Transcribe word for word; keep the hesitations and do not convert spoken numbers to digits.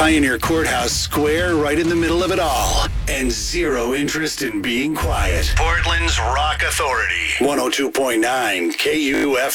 Pioneer Courthouse Square right in the middle of it all. And zero interest in being quiet. Portland's Rock Authority. one oh two point nine K U F